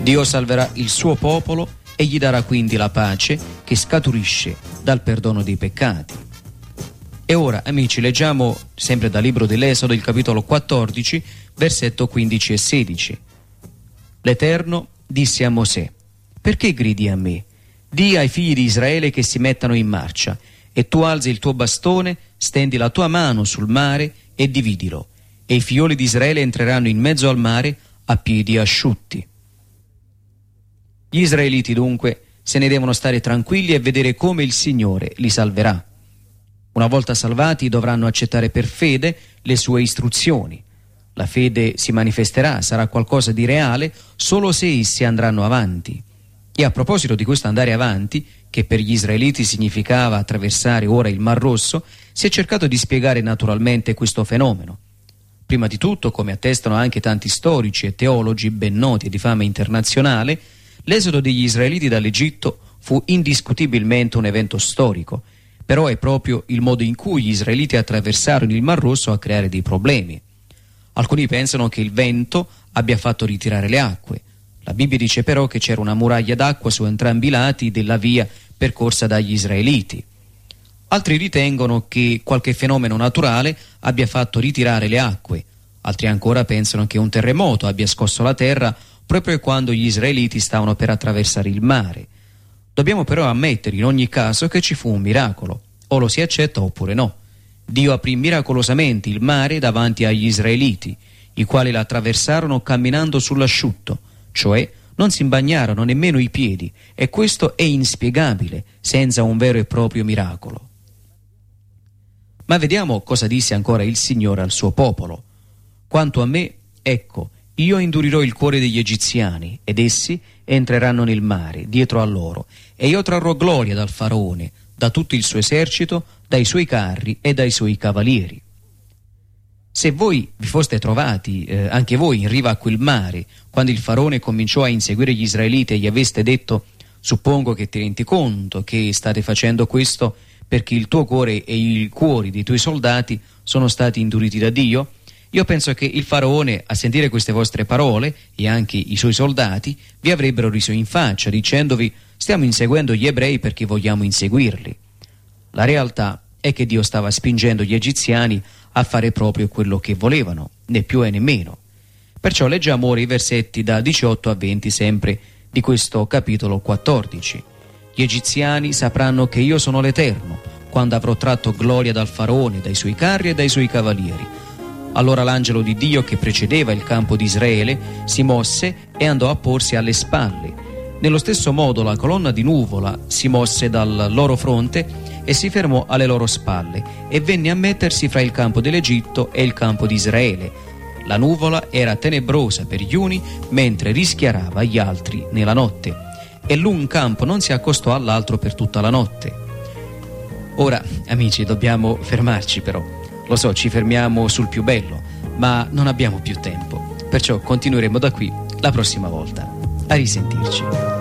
Dio salverà il suo popolo e gli darà quindi la pace che scaturisce dal perdono dei peccati. E ora, amici, leggiamo sempre dal libro dell'Esodo, il capitolo 14, versetto 15 e 16. L'Eterno disse a Mosè: perché gridi a me? Dì ai figli di Israele che si mettano in marcia, e tu alzi il tuo bastone, stendi la tua mano sul mare e dividilo, e i figlioli di Israele entreranno in mezzo al mare a piedi asciutti. Gli israeliti dunque se ne devono stare tranquilli e vedere come il Signore li salverà. Una volta salvati dovranno accettare per fede le sue istruzioni. La fede si manifesterà, sarà qualcosa di reale solo se essi andranno avanti. E a proposito di questo andare avanti, che per gli israeliti significava attraversare ora il Mar Rosso, si è cercato di spiegare naturalmente questo fenomeno. Prima di tutto, come attestano anche tanti storici e teologi ben noti e di fama internazionale, l'esodo degli israeliti dall'Egitto fu indiscutibilmente un evento storico, però è proprio il modo in cui gli israeliti attraversarono il Mar Rosso a creare dei problemi. Alcuni pensano che il vento abbia fatto ritirare le acque. La Bibbia dice però che c'era una muraglia d'acqua su entrambi i lati della via percorsa dagli israeliti. Altri ritengono che qualche fenomeno naturale abbia fatto ritirare le acque. Altri ancora pensano che un terremoto abbia scosso la terra proprio quando gli israeliti stavano per attraversare il mare. Dobbiamo però ammettere in ogni caso che ci fu un miracolo, o lo si accetta oppure no. Dio aprì miracolosamente il mare davanti agli israeliti, i quali la attraversarono camminando sull'asciutto, cioè non si bagnarono nemmeno i piedi, e questo è inspiegabile senza un vero e proprio miracolo. Ma vediamo cosa disse ancora il Signore al suo popolo. Quanto a me, ecco, io indurirò il cuore degli egiziani, ed essi entreranno nel mare, dietro a loro, e io trarrò gloria dal faraone, da tutto il suo esercito, dai suoi carri e dai suoi cavalieri. Se voi vi foste trovati, anche voi, in riva a quel mare, quando il faraone cominciò a inseguire gli israeliti e gli aveste detto: suppongo che ti rendi conto che state facendo questo perché il tuo cuore e i cuori dei tuoi soldati sono stati induriti da Dio, io penso che il faraone, a sentire queste vostre parole, e anche i suoi soldati, vi avrebbero riso in faccia dicendovi: stiamo inseguendo gli ebrei perché vogliamo inseguirli. La realtà è che Dio stava spingendo gli egiziani a fare proprio quello che volevano, né più e né meno. Perciò leggiamo ora i versetti da 18 a 20 sempre di questo capitolo 14. Gli egiziani sapranno che io sono l'Eterno, quando avrò tratto gloria dal faraone, dai suoi carri e dai suoi cavalieri. Allora l'angelo di Dio che precedeva il campo di Israele si mosse e andò a porsi alle spalle. Nello stesso modo la colonna di nuvola si mosse dal loro fronte e si fermò alle loro spalle e venne a mettersi fra il campo dell'Egitto e il campo di Israele. La nuvola era tenebrosa per gli uni mentre rischiarava gli altri nella notte, e l'un campo non si accostò all'altro per tutta la notte. Ora, amici, dobbiamo fermarci però. Lo so, ci fermiamo sul più bello, ma non abbiamo più tempo. Perciò continueremo da qui la prossima volta. A risentirci.